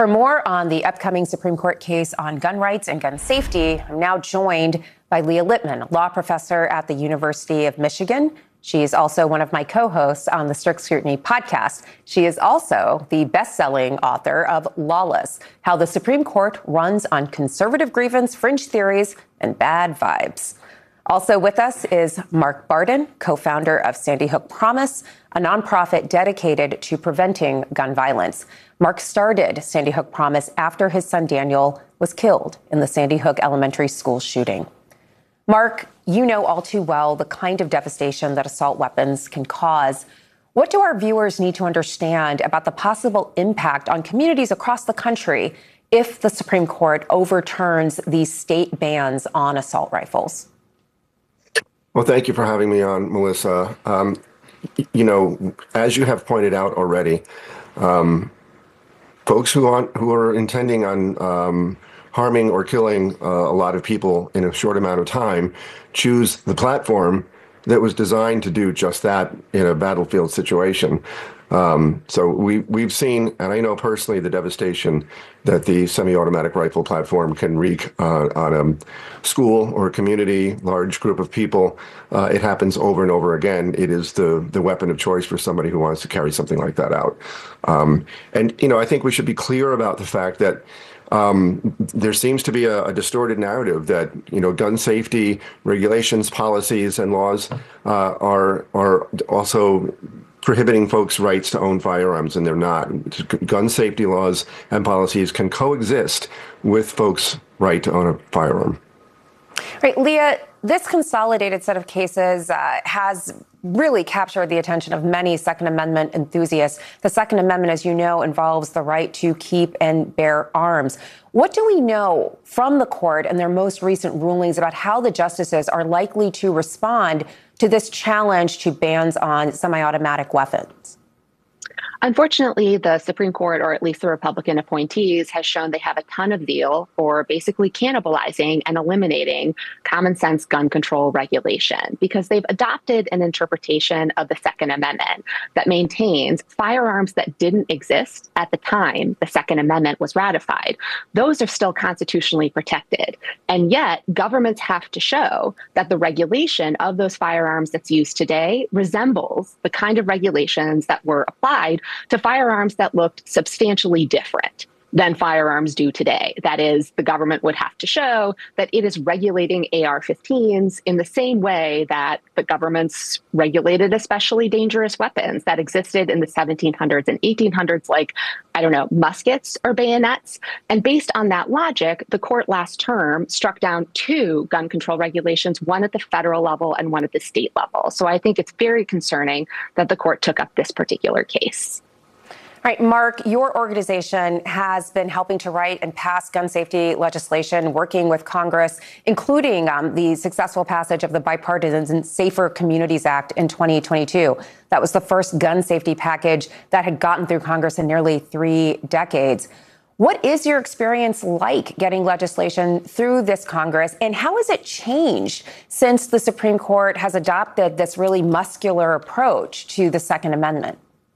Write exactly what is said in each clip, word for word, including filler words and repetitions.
For more on the upcoming Supreme Court case on gun rights and gun safety, I'm now joined by Leah Littman, law professor at the University of Michigan. She is also one of my co-hosts on the Strict Scrutiny podcast. She is also the best-selling author of Lawless: How the Supreme Court Runs on Conservative Grievance, Fringe Theories, and Bad Vibes. Also with us is Mark Barden, co-founder of Sandy Hook Promise, a nonprofit dedicated to preventing gun violence. Mark started Sandy Hook Promise after his son Daniel was killed in the Sandy Hook Elementary School shooting. Mark, you know all too well the kind of devastation that assault weapons can cause. What do our viewers need to understand about the possible impact on communities across the country if the Supreme Court overturns these state bans on assault rifles? Well, thank you for having me on, Melissa. Um, you know, as you have pointed out already, um, folks who, on, who are intending on um, harming or killing uh, a lot of people in a short amount of time choose the platform that was designed to do just that in a battlefield situation. Um, so we, we've seen, and I know personally, the devastation that the semi-automatic rifle platform can wreak uh, on a school or a community, large group of people. Uh, it happens over and over again. It is the, the weapon of choice for somebody who wants to carry something like that out. Um, and, you know, I think we should be clear about the fact that Um, there seems to be a, a distorted narrative that, you know, gun safety regulations, policies, and laws uh, are are also prohibiting folks' rights to own firearms, and they're not. Gun safety laws and policies can coexist with folks' right to own a firearm. Right, Leah, this consolidated set of cases uh, has really captured the attention of many Second Amendment enthusiasts. The Second Amendment, as you know, involves the right to keep and bear arms. What do we know from the court and their most recent rulings about how the justices are likely to respond to this challenge to bans on semi-automatic weapons? Unfortunately, the Supreme Court, or at least the Republican appointees, has shown they have a ton of zeal for basically cannibalizing and eliminating common sense gun control regulation because they've adopted an interpretation of the Second Amendment that maintains firearms that didn't exist at the time the Second Amendment was ratified. Those are still constitutionally protected. And yet governments have to show that the regulation of those firearms that's used today resembles the kind of regulations that were applied to firearms that looked substantially different than firearms do today. That is, the government would have to show that it is regulating A R fifteens in the same way that the governments regulated especially dangerous weapons that existed in the seventeen hundreds and eighteen hundreds, like, I don't know, muskets or bayonets. And based on that logic, the court last term struck down two gun control regulations, one at the federal level and one at the state level. So I think it's very concerning that the court took up this particular case. All right, Mark, your organization has been helping to write and pass gun safety legislation, working with Congress, including um, the successful passage of the Bipartisan Safer Communities Act in twenty twenty-two. That was the first gun safety package that had gotten through Congress in nearly three decades. What is your experience like getting legislation through this Congress, and how has it changed since the Supreme Court has adopted this really muscular approach to the Second Amendment?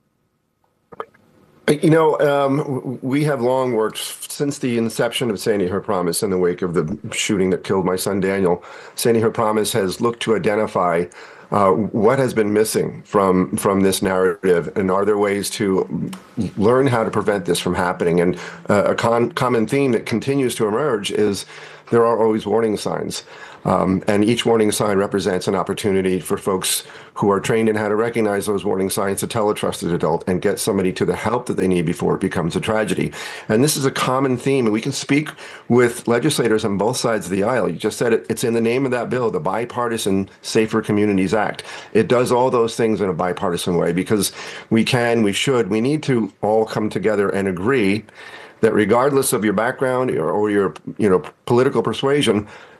You know, um, we have long worked since the inception of Sandy Hook Promise in the wake of the shooting that killed my son Daniel. Sandy Hook Promise has looked to identify uh, what has been missing from from this narrative, and are there ways to learn how to prevent this from happening? And uh, a con- common theme that continues to emerge is there are always warning signs. Um, and each warning sign represents an opportunity for folks who are trained in how to recognize those warning signs to tell a trusted adult and get somebody to the help that they need before it becomes a tragedy. And this is a common theme, and we can speak with legislators on both sides of the aisle. You just said it, it's in the name of that bill, the Bipartisan Safer Communities Act. It does all those things in a bipartisan way because we can, we should, we need to all come together and agree that regardless of your background or, or your you know political persuasion,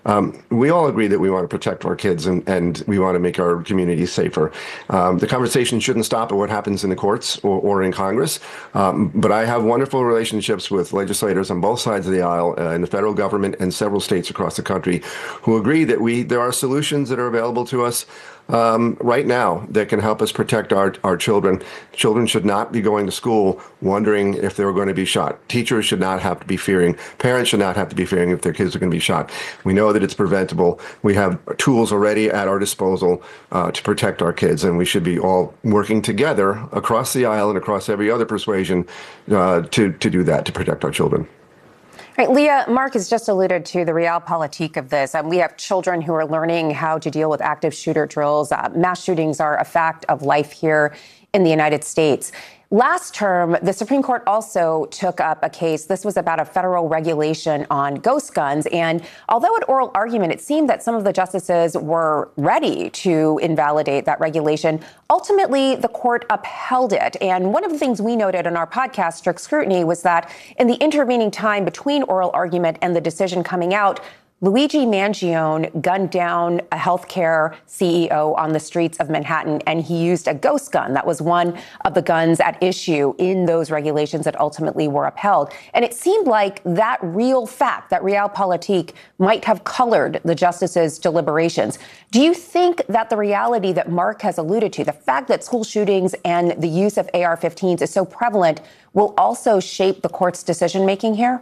Um, we all agree that we want to protect our kids and, and we want to make our communities safer. Um, the conversation shouldn't stop at what happens in the courts or, or in Congress. Um, but I have wonderful relationships with legislators on both sides of the aisle uh, in the federal government and several states across the country who agree that we there are solutions that are available to us Um, right now that can help us protect our, our children. Children should not be going to school wondering if they're going to be shot. Teachers should not have to be fearing. Parents should not have to be fearing if their kids are going to be shot. We know that it's preventable. We have tools already at our disposal uh, to protect our kids, and we should be all working together across the aisle and across every other persuasion uh, to, to do that, to protect our children. Right, Leah, Mark has just alluded to the realpolitik of this. Um, we have children who are learning how to deal with active shooter drills. Uh, mass shootings are a fact of life here in the United States. Last term, the Supreme Court also took up a case. This was about a federal regulation on ghost guns. And although at oral argument, it seemed that some of the justices were ready to invalidate that regulation, ultimately, the court upheld it. And one of the things we noted in our podcast, Strict Scrutiny, was that in the intervening time between oral argument and the decision coming out, Luigi Mangione gunned down a healthcare C E O on the streets of Manhattan, and he used a ghost gun. That was one of the guns at issue in those regulations that ultimately were upheld. And it seemed like that real fact, that realpolitik, might have colored the justices' deliberations. Do you think that the reality that Mark has alluded to, the fact that school shootings and the use of A R fifteens is so prevalent, will also shape the court's decision-making here?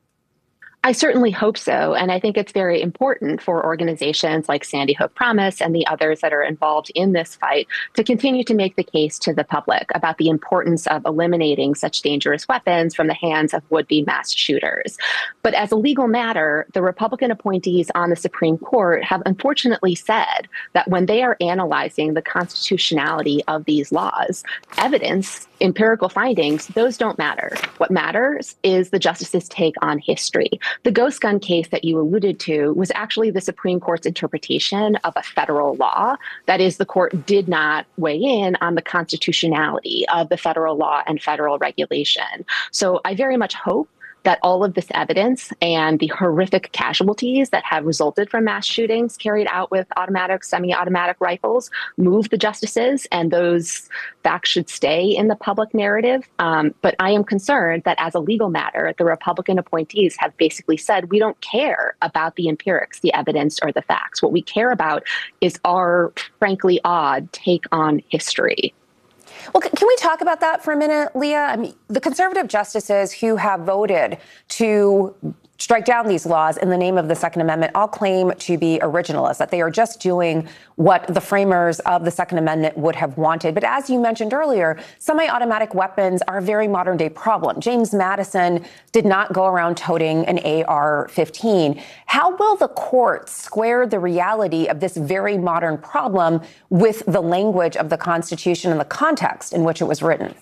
I certainly hope so. And I think it's very important for organizations like Sandy Hook Promise and the others that are involved in this fight to continue to make the case to the public about the importance of eliminating such dangerous weapons from the hands of would-be mass shooters. But as a legal matter, the Republican appointees on the Supreme Court have unfortunately said that when they are analyzing the constitutionality of these laws, evidence, empirical findings, those don't matter. What matters is the justices' take on history. The ghost gun case that you alluded to was actually the Supreme Court's interpretation of a federal law. That is, the court did not weigh in on the constitutionality of the federal law and federal regulation. So I very much hope that all of this evidence and the horrific casualties that have resulted from mass shootings carried out with automatic, semi-automatic rifles move the justices, and those facts should stay in the public narrative. Um, but I am concerned that as a legal matter, the Republican appointees have basically said, we don't care about the empirics, the evidence, or the facts. What we care about is our, frankly, odd take on history. Well, can we talk about that for a minute, Leah? I mean, the conservative justices who have voted to strike down these laws in the name of the Second Amendment all claim to be originalists, that they are just doing what the framers of the Second Amendment would have wanted. But as you mentioned earlier, semi-automatic weapons are a very modern day problem. James Madison did not go around toting an A R fifteen. How will the court square the reality of this very modern problem with the language of the Constitution and the context in which it was written?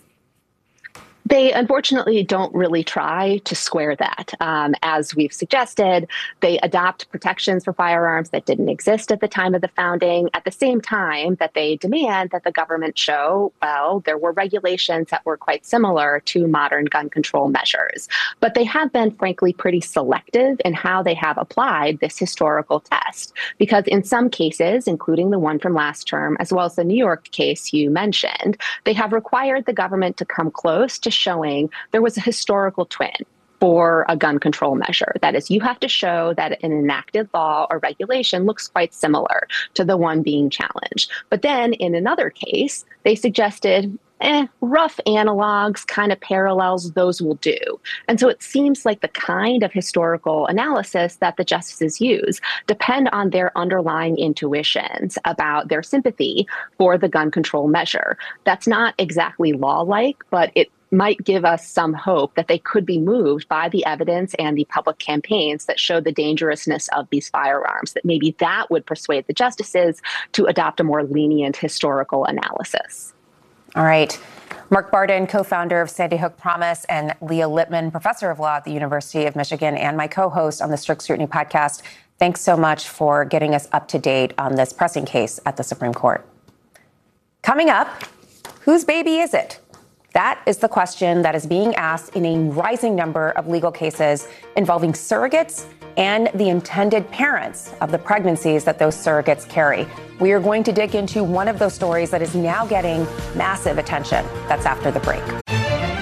They unfortunately don't really try to square that. Um, as we've suggested, they adopt protections for firearms that didn't exist at the time of the founding, at the same time that they demand that the government show, well, there were regulations that were quite similar to modern gun control measures. But they have been, frankly, pretty selective in how they have applied this historical test, because in some cases, including the one from last term, as well as the New York case you mentioned, they have required the government to come close to showing there was a historical twin for a gun control measure. That is, you have to show that an enacted law or regulation looks quite similar to the one being challenged. But then in another case, they suggested, eh, rough analogs, kind of parallels, those will do. And so it seems like the kind of historical analysis that the justices use depend on their underlying intuitions about their sympathy for the gun control measure. That's not exactly law-like, but it might give us some hope that they could be moved by the evidence and the public campaigns that show the dangerousness of these firearms, that maybe that would persuade the justices to adopt a more lenient historical analysis. All right. Mark Barden, co-founder of Sandy Hook Promise, and Leah Lippman, professor of law at the University of Michigan and my co-host on the Strict Scrutiny podcast. Thanks so much for getting us up to date on this pressing case at the Supreme Court. Coming up, whose baby is it? That is the question that is being asked in a rising number of legal cases involving surrogates and the intended parents of the pregnancies that those surrogates carry. We are going to dig into one of those stories that is now getting massive attention. That's after the break.